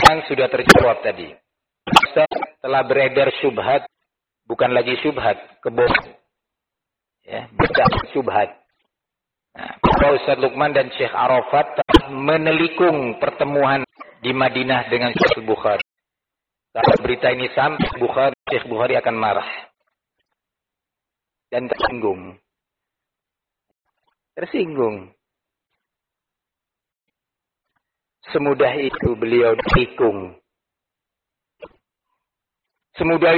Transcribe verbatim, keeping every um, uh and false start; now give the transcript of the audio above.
yang sudah terjawab tadi. Telah beredar syubhat, bukan lagi syubhat, kebohongan. Ya, beda syubhat. Nah, Ustaz Luqman dan Syekh Arafat telah menelikung pertemuan di Madinah dengan Syekh Bukhari. Kalau berita ini sampai Bukhari, Syekh Bukhari akan marah dan tersinggung. Tersinggung. Semudah itu beliau tikung. Semudah